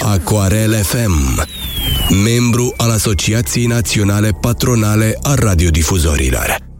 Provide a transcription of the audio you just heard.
Aquarel FM, membru al Asociației Naționale Patronale a Radiodifuzorilor.